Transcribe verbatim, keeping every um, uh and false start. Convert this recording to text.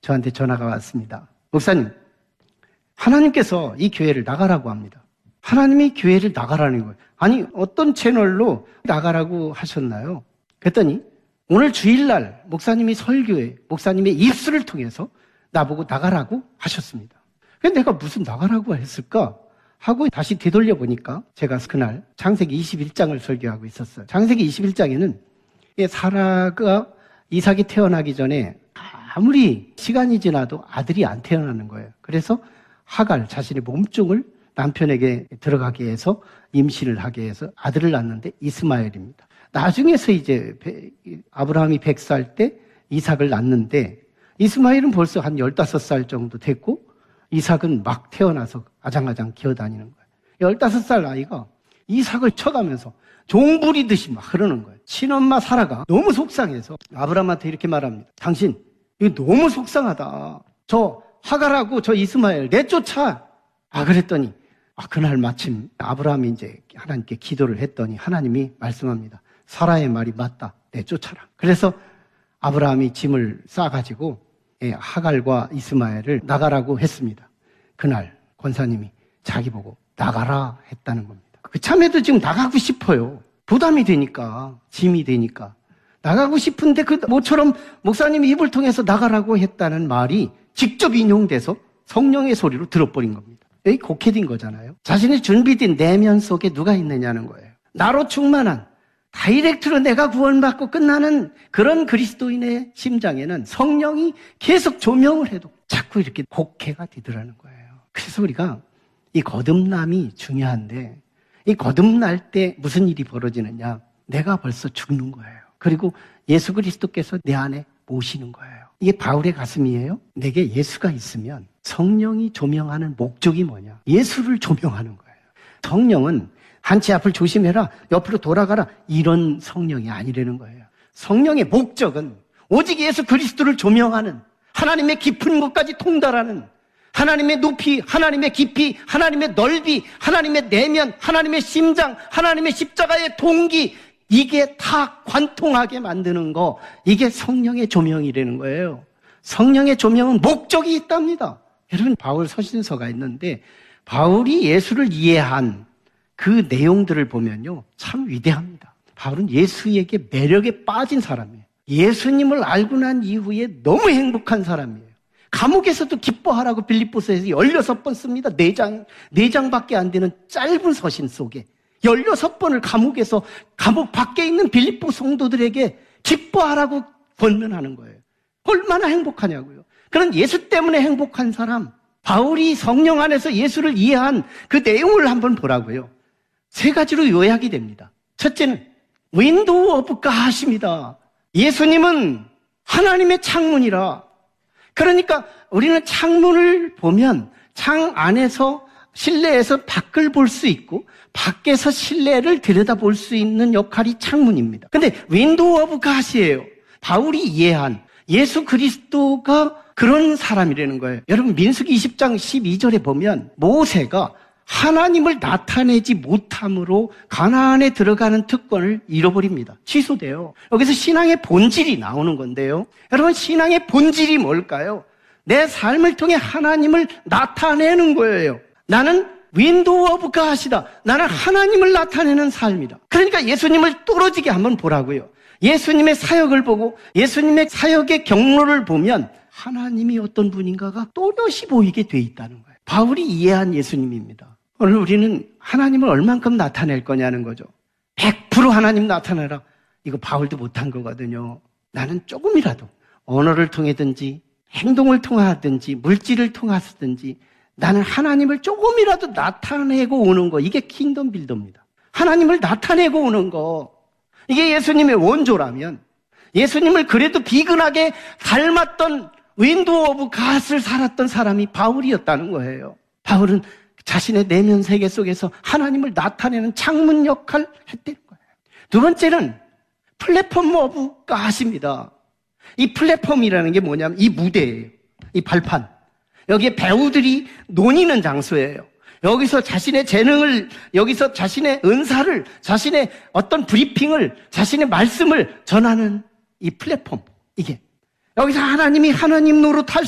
저한테 전화가 왔습니다. 목사님, 하나님께서 이 교회를 나가라고 합니다. 하나님이 교회를 나가라는 거예요. 아니, 어떤 채널로 나가라고 하셨나요? 그랬더니 오늘 주일날 목사님이 설교에 목사님의 입술을 통해서 나보고 나가라고 하셨습니다. 근데 내가 무슨 나가라고 했을까 하고 다시 되돌려 보니까 제가 그날 창세기 이십일 장을 설교하고 있었어요. 창세기 이십일 장에는 사라가 이삭이 태어나기 전에 아무리 시간이 지나도 아들이 안 태어나는 거예요. 그래서 하갈 자신의 몸종을 남편에게 들어가게 해서 임신을 하게 해서 아들을 낳는데 이스마엘입니다. 나중에서 이제 아브라함이 백 살 때 이삭을 낳는데 이스마엘은 벌써 한 열다섯 살 정도 됐고 이삭은 막 태어나서 아장아장 기어다니는 거예요. 열다섯 살 아이가 이삭을 쳐가면서 종 부리듯이 막 흐르는 거예요. 친엄마 사라가 너무 속상해서 아브라함한테 이렇게 말합니다. 당신 이거 너무 속상하다. 저 하갈하고 저 이스마엘 내쫓아. 아 그랬더니 아 그날 마침 아브라함이 이제 하나님께 기도를 했더니 하나님이 말씀합니다. 사라의 말이 맞다. 내쫓아라. 그래서 아브라함이 짐을 싸가지고 하갈과 이스마엘을 나가라고 했습니다. 그날 권사님이 자기 보고 나가라 했다는 겁니다. 그 참에도 지금 나가고 싶어요. 부담이 되니까, 짐이 되니까. 나가고 싶은데 그 모처럼 목사님이 입을 통해서 나가라고 했다는 말이 직접 인용돼서 성령의 소리로 들어버린 겁니다. 여기 곡해진 거잖아요. 자신의 준비된 내면 속에 누가 있느냐는 거예요. 나로 충만한, 다이렉트로 내가 구원받고 끝나는 그런 그리스도인의 심장에는 성령이 계속 조명을 해도 자꾸 이렇게 곡해가 되더라는 거예요. 그래서 우리가 이 거듭남이 중요한데 이 거듭날 때 무슨 일이 벌어지느냐? 내가 벌써 죽는 거예요. 그리고 예수 그리스도께서 내 안에 모시는 거예요. 이게 바울의 가슴이에요. 내게 예수가 있으면 성령이 조명하는 목적이 뭐냐? 예수를 조명하는 거예요. 성령은 한치 앞을 조심해라, 옆으로 돌아가라, 이런 성령이 아니라는 거예요. 성령의 목적은 오직 예수 그리스도를 조명하는, 하나님의 깊은 곳까지 통달하는, 하나님의 높이, 하나님의 깊이, 하나님의 넓이, 하나님의 내면, 하나님의 심장, 하나님의 십자가의 동기, 이게 다 관통하게 만드는 거, 이게 성령의 조명이라는 거예요. 성령의 조명은 목적이 있답니다. 여러분, 바울 서신서가 있는데 바울이 예수를 이해한 그 내용들을 보면요, 참 위대합니다. 바울은 예수에게 매력에 빠진 사람이에요. 예수님을 알고 난 이후에 너무 행복한 사람이에요. 감옥에서도 기뻐하라고 빌립보서에서 열여섯 번 씁니다. 네 장, 네 장밖에 안 되는 짧은 서신 속에 열여섯 번을 감옥에서, 감옥 밖에 있는 빌립보 성도들에게 기뻐하라고 권면하는 거예요. 얼마나 행복하냐고요. 그런 예수 때문에 행복한 사람, 바울이 성령 안에서 예수를 이해한 그 내용을 한번 보라고요. 세 가지로 요약이 됩니다. 첫째는 윈도우 오브 갓입니다. 예수님은 하나님의 창문이라. 그러니까 우리는 창문을 보면 창 안에서, 실내에서 밖을 볼 수 있고 밖에서 실내를 들여다볼 수 있는 역할이 창문입니다. 근데 윈도우 오브 갓이에요. 바울이 이해한 예수 그리스도가 그런 사람이라는 거예요. 여러분, 민수기 이십 장 십이 절에 보면 모세가 하나님을 나타내지 못함으로 가나안에 들어가는 특권을 잃어버립니다. 취소돼요. 여기서 신앙의 본질이 나오는 건데요. 여러분, 신앙의 본질이 뭘까요? 내 삶을 통해 하나님을 나타내는 거예요. 나는 윈도우 오브 갓이다. 나는 하나님을 나타내는 삶이다. 그러니까 예수님을 뚫어지게 한번 보라고요. 예수님의 사역을 보고 예수님의 사역의 경로를 보면 하나님이 어떤 분인가가 또렷이 보이게 돼 있다는 거예요. 바울이 이해한 예수님입니다. 오늘 우리는 하나님을 얼만큼 나타낼 거냐는 거죠. 백 퍼센트 하나님 나타내라. 이거 바울도 못한 거거든요. 나는 조금이라도 언어를 통해든지 행동을 통하든지 물질을 통하든지 나는 하나님을 조금이라도 나타내고 오는 거, 이게 킹덤 빌더입니다. 하나님을 나타내고 오는 거, 이게 예수님의 원조라면 예수님을 그래도 비근하게 닮았던 윈도우 오브 갓을 살았던 사람이 바울이었다는 거예요. 바울은 자신의 내면 세계 속에서 하나님을 나타내는 창문 역할을 했다는 거예요. 두 번째는 플랫폼 오브 갓입니다. 이 플랫폼이라는 게 뭐냐면 이 무대예요. 이 발판. 여기에 배우들이 논의는 장소예요. 여기서 자신의 재능을, 여기서 자신의 은사를, 자신의 어떤 브리핑을, 자신의 말씀을 전하는 이 플랫폼. 이게. 여기서 하나님이 하나님 노릇할